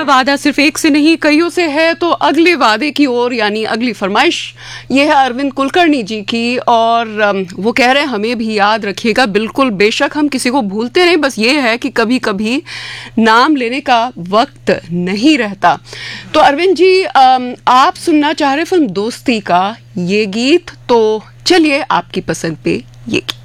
वादा सिर्फ एक से नहीं कईयों से है, तो अगले वादे की ओर यानी अगली फरमाइश ये है अरविंद कुलकर्णी जी की। और वो कह रहे हैं हमें भी याद रखिएगा। बिल्कुल, बेशक हम किसी को भूलते नहीं, बस ये है कि कभी कभी नाम लेने का वक्त नहीं रहता। तो अरविंद जी, आप सुनना चाह रहे फिल्म दोस्ती का ये गीत, तो चलिए आपकी पसंद पे ये गीत।